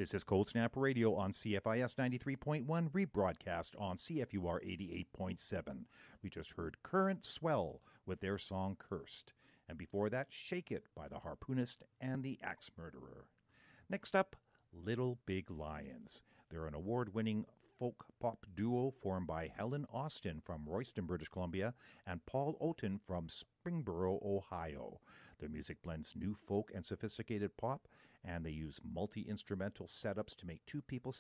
This is Cold Snap Radio on CFIS 93.1, rebroadcast on CFUR 88.7. We just heard Current Swell with their song Cursed. And before that, Shake It by the Harpoonist and the Axe Murderer. Next up, Little Big Lions. They're an award-winning folk pop duo formed by Helen Austin from Royston, British Columbia, and Paul Oaten from Springboro, Ohio. Their music blends new folk and sophisticated pop, and they use multi-instrumental setups to make two people